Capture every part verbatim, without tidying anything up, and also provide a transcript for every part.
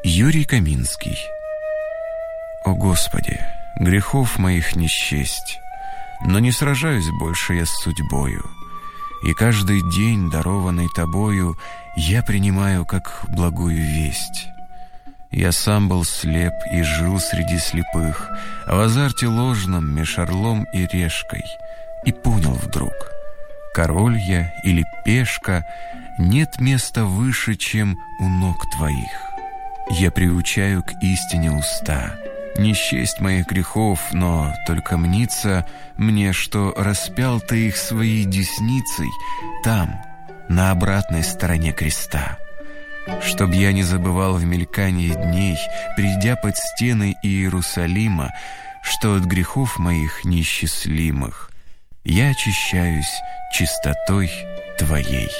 Юрий Каминский. О Господи, грехов моих не счесть, но не сражаюсь больше я с судьбою, и каждый день, дарованный Тобою, я принимаю как благую весть. Я сам был слеп и жил среди слепых, а в азарте ложном меж орлом и решкой, и понял вдруг: король я или пешка, нет места выше, чем у ног Твоих. Я приучаю к истине уста, не счесть моих грехов, но только мнится мне, что распял Ты их своей десницей там, на обратной стороне креста. Чтоб я не забывал в мельканье дней, придя под стены Иерусалима, что от грехов моих неисчислимых я очищаюсь чистотой Твоей.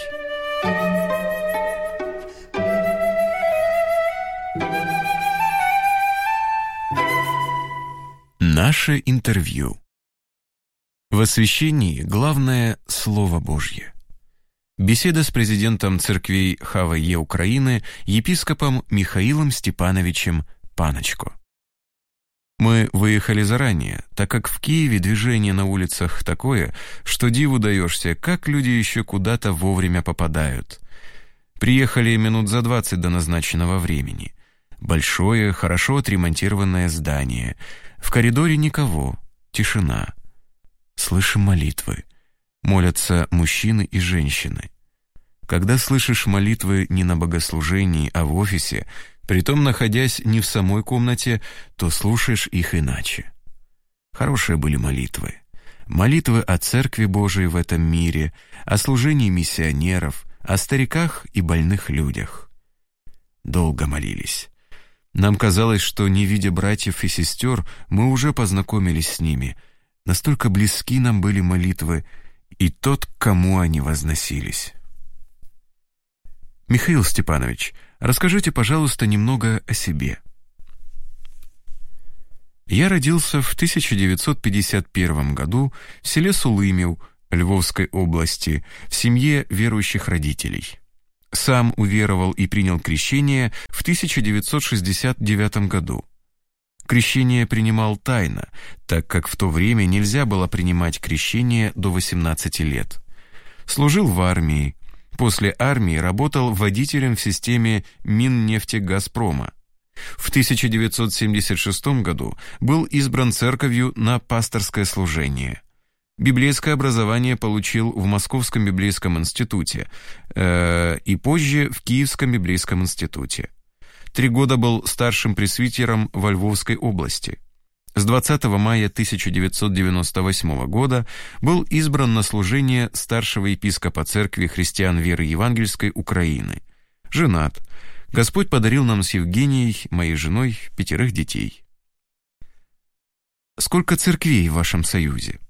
Наше интервью. В освящении главное – Слово Божье. Беседа с президентом церквей ХВЕ Украины, епископом Михаилом Степановичем Паночко. Мы выехали заранее, так как в Киеве движение на улицах такое, что диву даешься, как люди еще куда-то вовремя попадают. Приехали минут за двадцать до назначенного времени. Большое, хорошо отремонтированное здание. В коридоре никого, тишина. Слышим молитвы. Молятся мужчины и женщины. Когда слышишь молитвы не на богослужении, а в офисе, притом находясь не в самой комнате, то слушаешь их иначе. Хорошие были молитвы. Молитвы о Церкви Божией в этом мире, о служении миссионеров, о стариках и больных людях. Долго молились. Нам казалось, что, не видя братьев и сестер, мы уже познакомились с ними. Настолько близки нам были молитвы и тот, к кому они возносились. Михаил Степанович, расскажите, пожалуйста, немного о себе. Я родился в тысяча девятьсот пятьдесят первом году в селе Сулымев Львовской области в семье верующих родителей. Сам уверовал и принял крещение в тысяча девятьсот шестьдесят девятом году. Крещение принимал тайно, так как в то время нельзя было принимать крещение до восемнадцати лет. Служил в армии. После армии работал водителем в системе Миннефтегазпрома. В тысяча девятьсот семьдесят шестом году был избран церковью на пасторское служение. Библейское образование получил в Московском библейском институте э, и позже в Киевском библейском институте. Три года был старшим пресвитером во Львовской области. С двадцатого мая тысяча девятьсот девяносто восьмого года был избран на служение старшего епископа Церкви христиан веры евангельской Украины. Женат. Господь подарил нам с Евгенией, моей женой, пятерых детей. Сколько церквей в вашем союзе?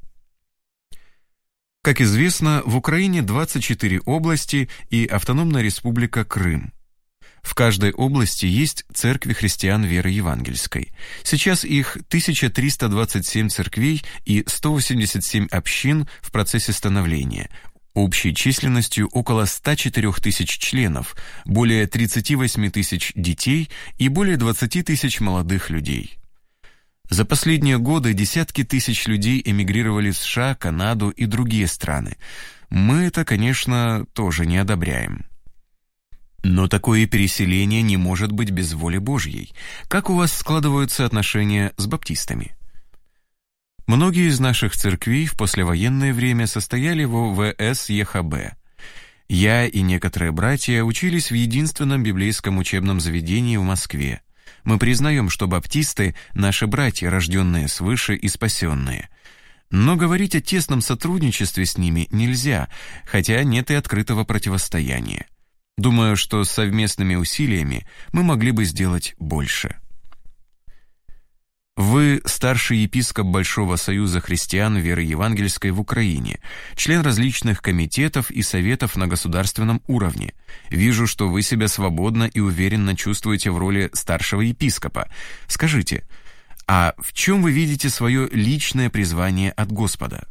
Как известно, в Украине двадцать четыре области и Автономная Республика Крым. В каждой области есть церкви христиан веры евангельской. Сейчас их тысяча триста двадцать семь церквей и сто восемьдесят семь общин в процессе становления, общей численностью около ста четырёх тысяч членов, более тридцати восьми тысяч детей и более двадцати тысяч молодых людей. За последние годы десятки тысяч людей эмигрировали в США, Канаду и другие страны. Мы это, конечно, тоже не одобряем. Но такое переселение не может быть без воли Божьей. Как у вас складываются отношения с баптистами? Многие из наших церквей в послевоенное время состояли в ВС-ЕХБ. Я и некоторые братья учились в единственном библейском учебном заведении в Москве. Мы признаем, что баптисты – наши братья, рожденные свыше и спасенные. Но говорить о тесном сотрудничестве с ними нельзя, хотя нет и открытого противостояния. Думаю, что с совместными усилиями мы могли бы сделать больше. Вы старший епископ Большого союза христиан веры евангельской в Украине, член различных комитетов и советов на государственном уровне. Вижу, что вы себя свободно и уверенно чувствуете в роли старшего епископа. Скажите, а в чем вы видите свое личное призвание от Господа?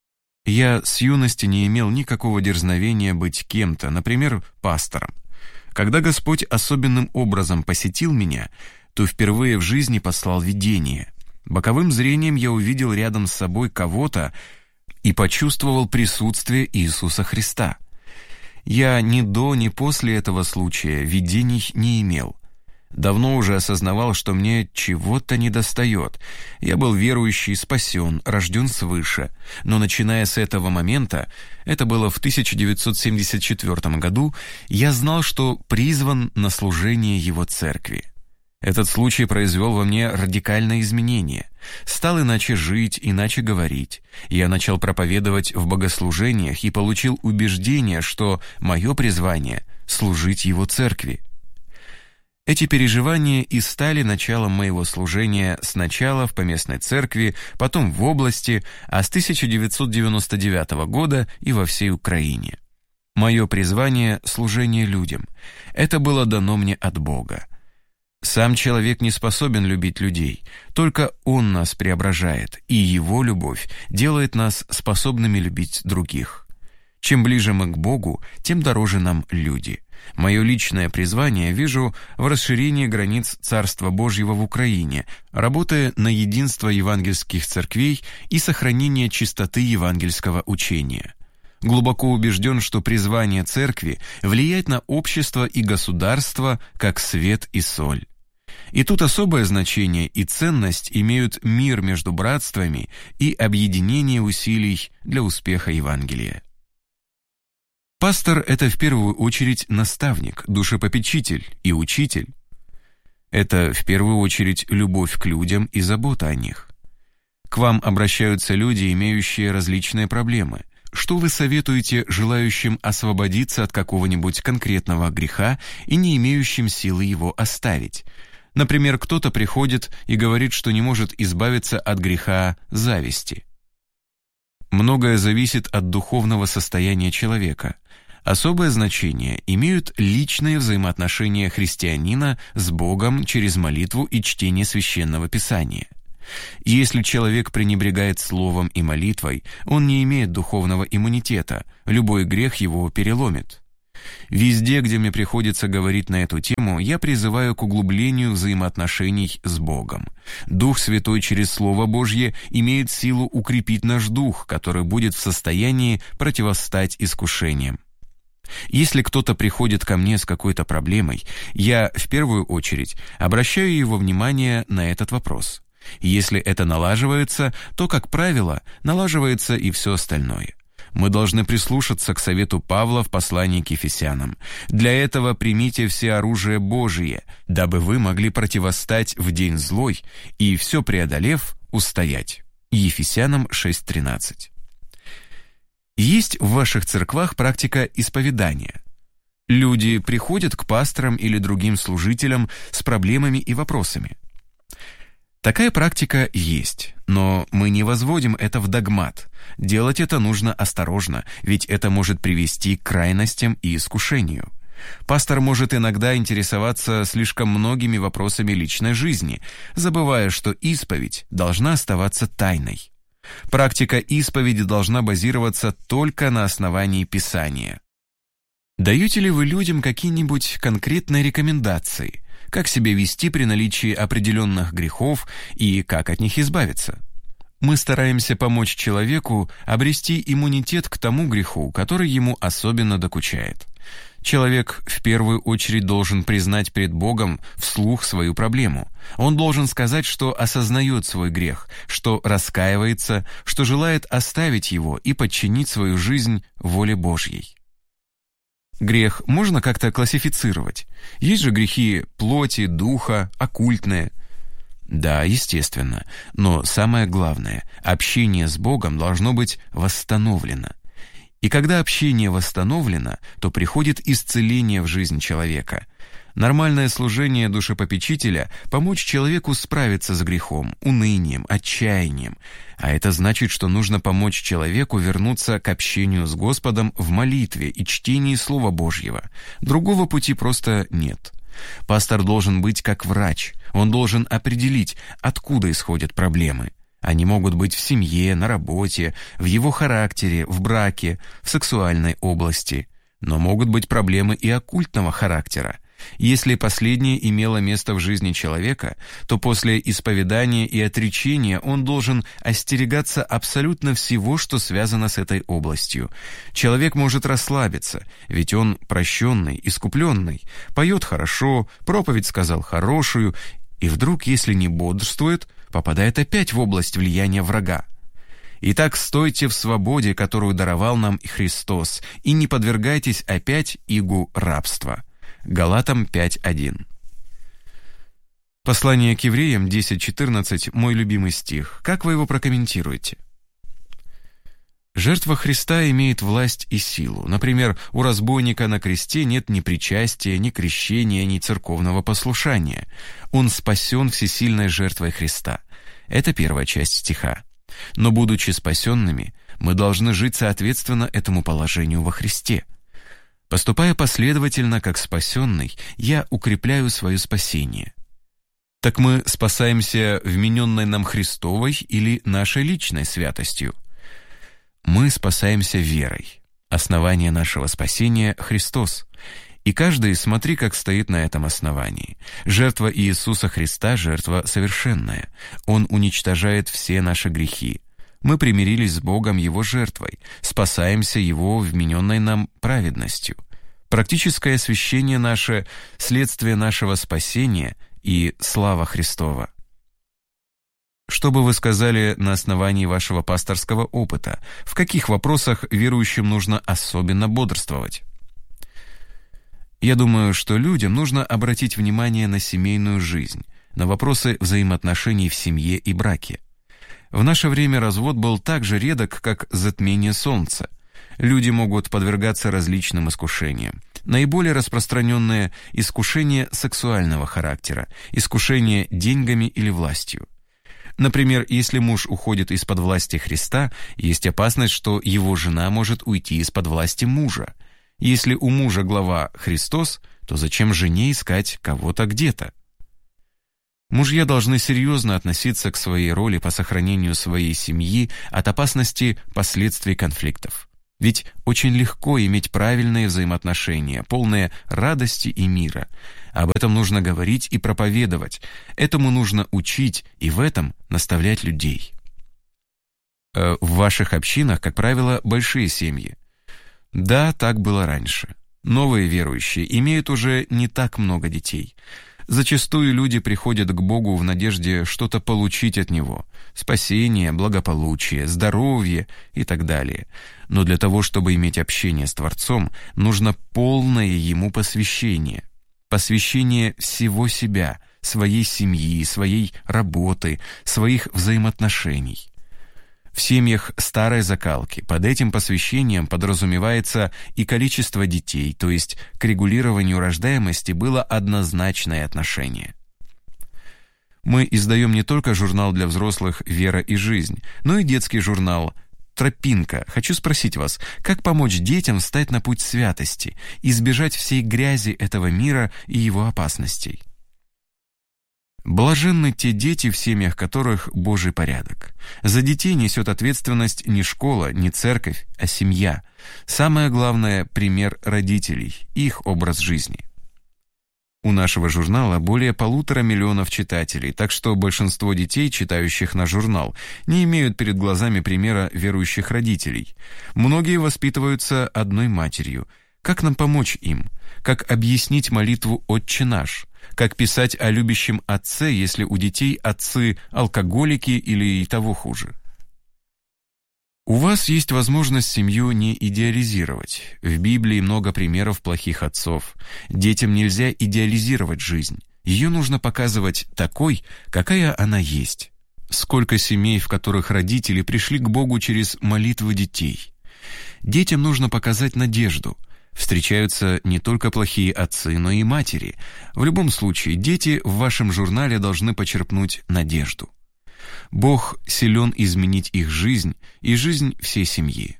Я с юности не имел никакого дерзновения быть кем-то, например, пастором. Когда Господь особенным образом посетил меня, то впервые в жизни послал видение. Боковым зрением я увидел рядом с собой кого-то и почувствовал присутствие Иисуса Христа. Я ни до, ни после этого случая видений не имел. Давно уже осознавал, что мне чего-то недостает. Я был верующий, спасен, рожден свыше. Но начиная с этого момента, это было в тысяча девятьсот семьдесят четвёртом году, я знал, что призван на служение Его церкви. Этот случай произвел во мне радикальное изменение. Стал иначе жить, иначе говорить. Я начал проповедовать в богослужениях и получил убеждение, что мое призвание — служить Его церкви. Эти переживания и стали началом моего служения сначала в поместной церкви, потом в области, а с тысяча девятьсот девяносто девятого года и во всей Украине. Мое призвание — служение людям. Это было дано мне от Бога. Сам человек не способен любить людей, только Он нас преображает, и Его любовь делает нас способными любить других. Чем ближе мы к Богу, тем дороже нам люди. Мое личное призвание вижу в расширении границ Царства Божьего в Украине, работая на единство евангельских церквей и сохранение чистоты евангельского учения. Глубоко убежден, что призвание церкви — влиять на общество и государство как свет и соль. И тут особое значение и ценность имеют мир между братствами и объединение усилий для успеха Евангелия. Пастор — это в первую очередь наставник, душепопечитель и учитель. Это в первую очередь любовь к людям и забота о них. К вам обращаются люди, имеющие различные проблемы. Что вы советуете желающим освободиться от какого-нибудь конкретного греха и не имеющим силы его оставить? Например, кто-то приходит и говорит, что не может избавиться от греха зависти. Многое зависит от духовного состояния человека. Особое значение имеют личные взаимоотношения христианина с Богом через молитву и чтение Священного Писания. Если человек пренебрегает словом и молитвой, он не имеет духовного иммунитета, любой грех его переломит. Везде, где мне приходится говорить на эту тему, я призываю к углублению взаимоотношений с Богом. Дух Святой через Слово Божье имеет силу укрепить наш дух, который будет в состоянии противостать искушениям. Если кто-то приходит ко мне с какой-то проблемой, я в первую очередь обращаю его внимание на этот вопрос. Если это налаживается, то, как правило, налаживается и все остальное. Мы должны прислушаться к совету Павла в послании к Ефесянам. «Для этого примите все оружие Божие, дабы вы могли противостать в день злой и, все преодолев, устоять». Ефесянам шесть тринадцать. Есть в ваших церквах практика исповедания. Люди приходят к пасторам или другим служителям с проблемами и вопросами. Такая практика есть, но мы не возводим это в догмат. Делать это нужно осторожно, ведь это может привести к крайностям и искушению. Пастор может иногда интересоваться слишком многими вопросами личной жизни, забывая, что исповедь должна оставаться тайной. Практика исповеди должна базироваться только на основании Писания. Даете ли вы людям какие-нибудь конкретные рекомендации, как себя вести при наличии определенных грехов и как от них избавиться? Мы стараемся помочь человеку обрести иммунитет к тому греху, который ему особенно докучает. Человек в первую очередь должен признать перед Богом вслух свою проблему. Он должен сказать, что осознает свой грех, что раскаивается, что желает оставить его и подчинить свою жизнь воле Божьей. Грех можно как-то классифицировать. Есть же грехи плоти, духа, оккультные. Да, естественно, но самое главное, общение с Богом должно быть восстановлено. И когда общение восстановлено, то приходит исцеление в жизнь человека. Нормальное служение душепопечителя – помочь человеку справиться с грехом, унынием, отчаянием. А это значит, что нужно помочь человеку вернуться к общению с Господом в молитве и чтении Слова Божьего. Другого пути просто нет. Пастор должен быть как врач. Он должен определить, откуда исходят проблемы. Они могут быть в семье, на работе, в его характере, в браке, в сексуальной области. Но могут быть проблемы и оккультного характера. Если последнее имело место в жизни человека, то после исповедания и отречения он должен остерегаться абсолютно всего, что связано с этой областью. Человек может расслабиться, ведь он прощенный, искупленный, поет хорошо, проповедь сказал хорошую, и вдруг, если не бодрствует, попадает опять в область влияния врага. Итак, стойте в свободе, которую даровал нам Христос, и не подвергайтесь опять игу рабства. Галатам пять один. Послание к евреям десять четырнадцать, мой любимый стих. Как вы его прокомментируете? Жертва Христа имеет власть и силу. Например, у разбойника на кресте нет ни причастия, ни крещения, ни церковного послушания. Он спасен всесильной жертвой Христа. Это первая часть стиха. Но, будучи спасенными, мы должны жить соответственно этому положению во Христе. Поступая последовательно, как спасенный, я укрепляю свое спасение. Так мы спасаемся вмененной нам Христовой или нашей личной святостью? Мы спасаемся верой. Основание нашего спасения — Христос. И каждый смотри, как стоит на этом основании. Жертва Иисуса Христа — жертва совершенная. Он уничтожает все наши грехи. Мы примирились с Богом Его жертвой, спасаемся Его вмененной нам праведностью. Практическое освящение наше — следствие нашего спасения и слава Христова. Что бы вы сказали на основании вашего пасторского опыта? В каких вопросах верующим нужно особенно бодрствовать? Я думаю, что людям нужно обратить внимание на семейную жизнь, на вопросы взаимоотношений в семье и браке. В наше время развод был так же редок, как затмение солнца. Люди могут подвергаться различным искушениям. Наиболее распространенное – искушение сексуального характера, искушение деньгами или властью. Например, если муж уходит из-под власти Христа, есть опасность, что его жена может уйти из-под власти мужа. Если у мужа глава Христос, то зачем жене искать кого-то где-то? Мужья должны серьезно относиться к своей роли по сохранению своей семьи от опасности последствий конфликтов. Ведь очень легко иметь правильные взаимоотношения, полные радости и мира. Об этом нужно говорить и проповедовать. Этому нужно учить и в этом наставлять людей. В ваших общинах, как правило, большие семьи. Да, так было раньше. Новые верующие имеют уже не так много детей. Зачастую люди приходят к Богу в надежде что-то получить от Него – спасение, благополучие, здоровье и так далее. Но для того, чтобы иметь общение с Творцом, нужно полное Ему посвящение. Посвящение всего себя, своей семьи, своей работы, своих взаимоотношений. В семьях старой закалки под этим посвящением подразумевается и количество детей, то есть к регулированию рождаемости было однозначное отношение. Мы издаем не только журнал для взрослых «Вера и жизнь», но и детский журнал «Тропинка». Хочу спросить вас, как помочь детям встать на путь святости, избежать всей грязи этого мира и его опасностей? Блаженны те дети, в семьях которых Божий порядок. За детей несет ответственность не школа, не церковь, а семья. Самое главное – пример родителей, их образ жизни. У нашего журнала более полутора миллионов читателей, так что большинство детей, читающих наш журнал, не имеют перед глазами примера верующих родителей. Многие воспитываются одной матерью. Как нам помочь им? Как объяснить молитву «Отче наш»? Как писать о любящем отце, если у детей отцы алкоголики или и того хуже? У вас есть возможность семью не идеализировать. В Библии много примеров плохих отцов. Детям нельзя идеализировать жизнь. Ее нужно показывать такой, какая она есть. Сколько семей, в которых родители пришли к Богу через молитвы детей. Детям нужно показать надежду. Встречаются не только плохие отцы, но и матери. В любом случае, дети в вашем журнале должны почерпнуть надежду. Бог силен изменить их жизнь и жизнь всей семьи.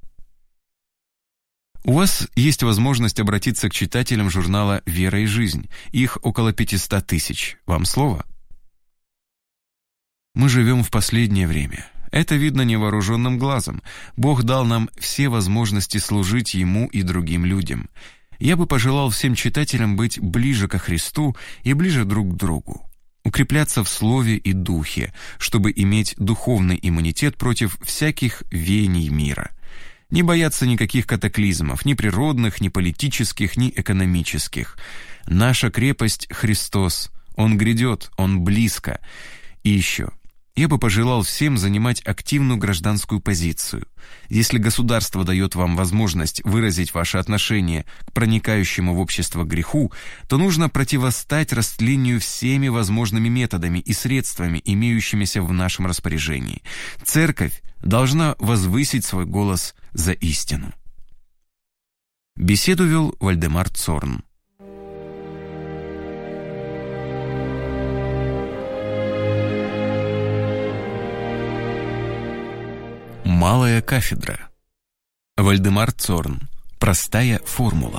У вас есть возможность обратиться к читателям журнала «Вера и жизнь». Их около пятьсот тысяч. Вам слово? Мы живем в последнее время. Это видно невооруженным глазом. Бог дал нам все возможности служить Ему и другим людям. Я бы пожелал всем читателям быть ближе ко Христу и ближе друг к другу. Укрепляться в слове и духе, чтобы иметь духовный иммунитет против всяких веяний мира. Не бояться никаких катаклизмов, ни природных, ни политических, ни экономических. Наша крепость — Христос. Он грядет, Он близко. И еще. Я бы пожелал всем занимать активную гражданскую позицию. Если государство дает вам возможность выразить ваше отношение к проникающему в общество греху, то нужно противостать растлению всеми возможными методами и средствами, имеющимися в нашем распоряжении. Церковь должна возвысить свой голос за истину. Беседу вел Вальдемар Цорн. Малая кафедра. Вальдемар Цорн. Простая формула.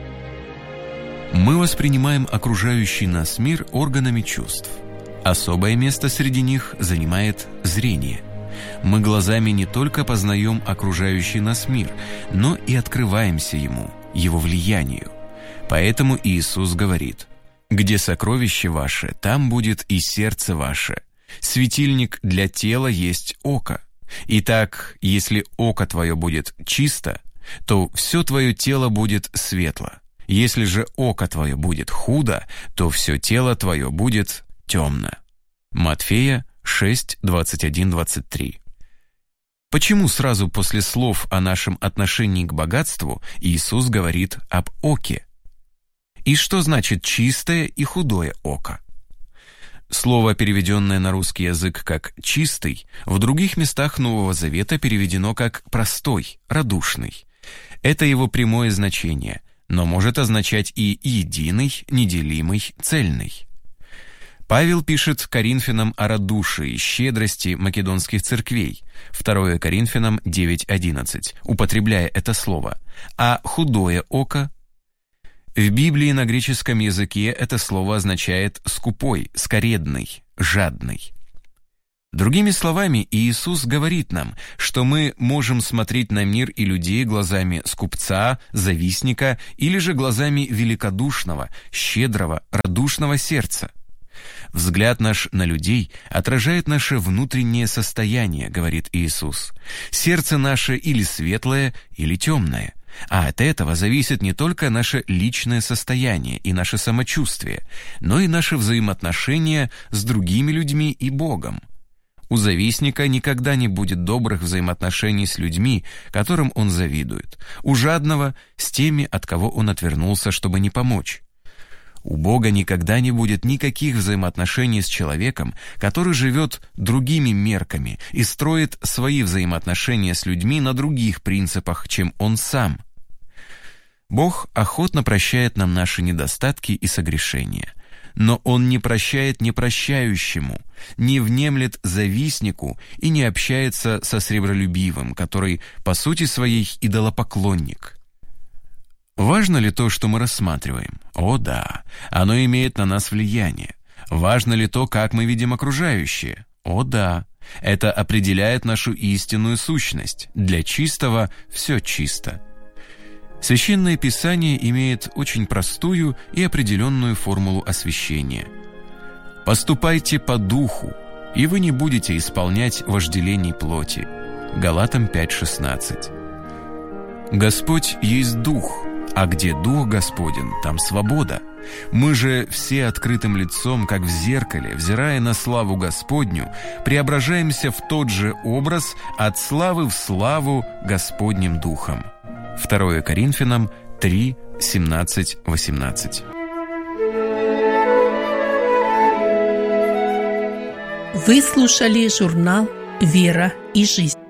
Мы воспринимаем окружающий нас мир органами чувств. Особое место среди них занимает зрение. Мы глазами не только познаем окружающий нас мир, но и открываемся ему, его влиянию. Поэтому Иисус говорит: «Где сокровище ваше, там будет и сердце ваше. Светильник для тела есть око. Итак, если око твое будет чисто, то все твое тело будет светло. Если же око твое будет худо, то все тело твое будет темно». Матфея шесть, двадцать один, двадцать три. Почему сразу после слов о нашем отношении к богатству Иисус говорит об оке? И что значит чистое и худое око? Слово, переведенное на русский язык как «чистый», в других местах Нового Завета переведено как «простой», «радушный». Это его прямое значение, но может означать и единый, неделимый, цельный. Павел пишет Коринфянам о радушии, щедрости македонских церквей, второе Коринфянам девять одиннадцать, употребляя это слово, а худое око. В Библии на греческом языке это слово означает «скупой», «скоредный», «жадный». Другими словами, Иисус говорит нам, что мы можем смотреть на мир и людей глазами скупца, завистника или же глазами великодушного, щедрого, радушного сердца. Взгляд наш на людей отражает наше внутреннее состояние, говорит Иисус. Сердце наше или светлое, или темное. А от этого зависит не только наше личное состояние и наше самочувствие, но и наши взаимоотношения с другими людьми и Богом. У завистника никогда не будет добрых взаимоотношений с людьми, которым он завидует, у жадного – с теми, от кого он отвернулся, чтобы не помочь. У Бога никогда не будет никаких взаимоотношений с человеком, который живет другими мерками и строит свои взаимоотношения с людьми на других принципах, чем он сам. Бог охотно прощает нам наши недостатки и согрешения, но Он не прощает непрощающему, не внемлет завистнику и не общается со сребролюбивым, который по сути своей идолопоклонник. Важно ли то, что мы рассматриваем? О да, оно имеет на нас влияние. Важно ли то, как мы видим окружающее? О да, это определяет нашу истинную сущность. Для чистого все чисто. Священное Писание имеет очень простую и определенную формулу освящения. «Поступайте по духу, и вы не будете исполнять вожделений плоти». Галатам пять шестнадцать. Господь есть Дух, а где Дух Господень, там свобода. Мы же все открытым лицом, как в зеркале, взирая на славу Господню, преображаемся в тот же образ от славы в славу Господним Духом. второе Коринфянам три, семнадцать, восемнадцать. Вы слушали журнал «Вера и жизнь».